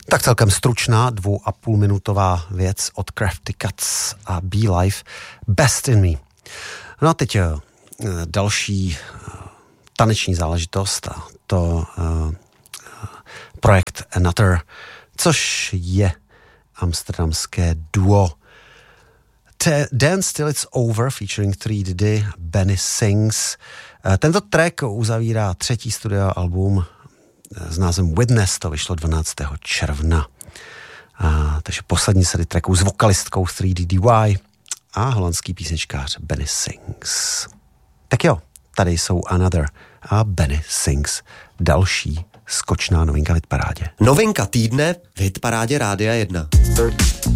Tak celkem stručná 2,5minutová věc od Crafty Cuts a Be Life, Best in Me. No a teď další taneční záležitost, a to projekt Another, což je amsterdamské duo Dance Till It's Over featuring 3 Diddy, Benny Sings. Tento track uzavírá 3. studioalbum s názvem Witness, to vyšlo 12. června. Takže poslední sady tracků s vokalistkou 3DDY a holandský písničkář Benny Sings. Tak jo, tady jsou Another a Benny Sings. Další skočná novinka v hitparádě. Novinka týdne v hitparádě Rádia 1.